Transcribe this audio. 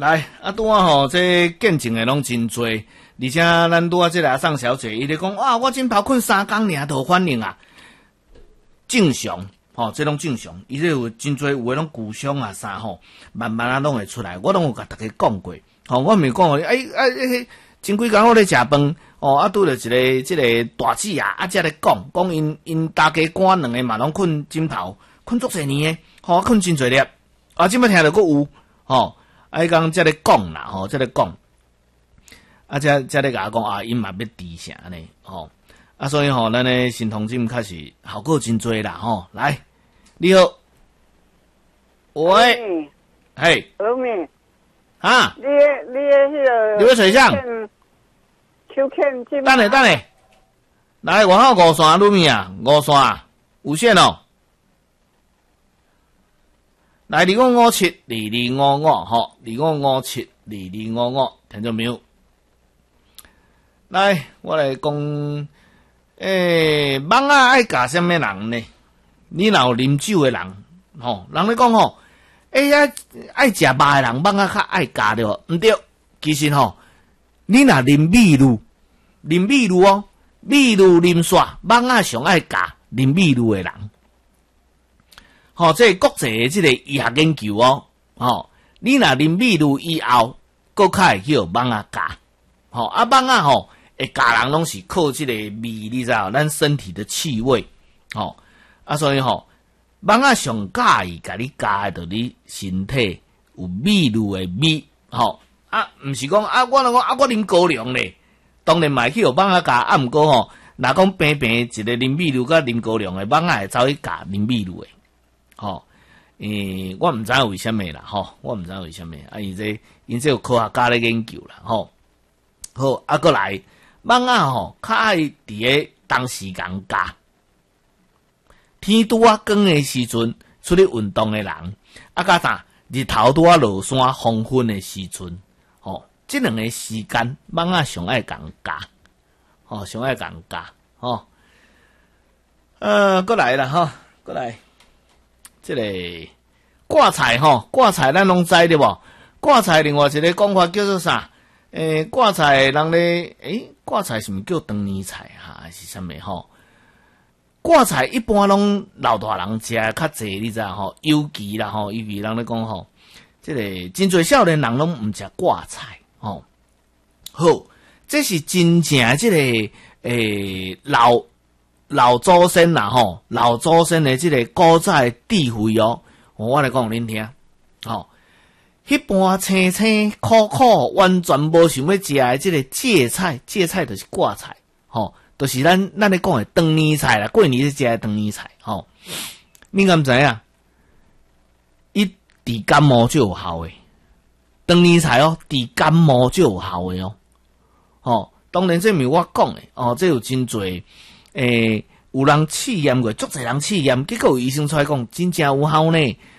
来，拄啊吼，这见证的拢真多，而且咱拄啊这个阿桑小姐，伊咧讲啊，我真跑困3工尔都反应啊，正常，这拢正常。伊这有真多有诶拢骨伤啊啥吼，慢慢啊拢会出来。我拢有甲大家讲过，我咪讲前几工我咧食饭，拄着一个大姊啊，才咧讲因大家官两个嘛拢困枕头，困足侪年诶，困真侪粒，即摆听着佫有，伊讲才咧讲啦，才咧讲，才咧甲我讲啊，因嘛要治啥呢，所以咱咧新同志确实效果真多啦，来，你好，喂，嘿， 阿妹， 啊， 你迄个， 你要水上？ 手欠金。 等下，来，外口5线，鲁米啊，5线有线哦。来，25572255吼，25572255，听到没有？来，我来讲，蚊仔爱咬什么人呢？你若有啉酒的人，人咧讲爱食肉的人，蚊仔较爱咬着，毋对，其实你若啉米露米露啉煞，蚊仔上爱咬啉米露的人。这国际的这个医学研究你若啉米露以后，佫较会叫蚊仔咬，蚊仔会咬人拢是靠这个味，你知道，咱身体的气味，所以蚊仔上介意甲你咬的，就你身体有米露的味，毋是讲我若讲我啉高粱咧，当然嘛会去互蚊仔咬，毋过若讲平一个啉米露甲啉高粱的，蚊仔会走去咬啉米露的。我毋知影为虾米啦，我毋知影为虾米，因这有科学家咧研究啦，好，过来，蚊仔较爱伫个当时间咬，天拄啊光的时阵出去运动的人，甲啥日头拄啊落山黄昏的时阵，这两个时间蚊仔上爱共咬，上爱共咬，过来啦，过来。这个挂彩挂彩咱拢知对无？挂彩另外一个讲法叫做啥？挂彩人咧，挂彩是毋是叫当年菜还是啥物挂彩一般拢老大人食较济，你知影尤其啦尤其人咧讲这个真侪少年人拢毋食挂彩好，这是真正这个老祖先啦老祖先的这个古早的智慧我来讲恁听，迄般青苦完全无想要食的这个芥菜就是挂菜，就是咱咧讲的当年菜啦，过年咧食的当年菜，你敢知影？伊治感冒就有效的，当年菜治感冒就有效的当然这毋是我讲的这有真侪。有人试验过，足侪人试验，结果有医生出来讲，真正有效呢。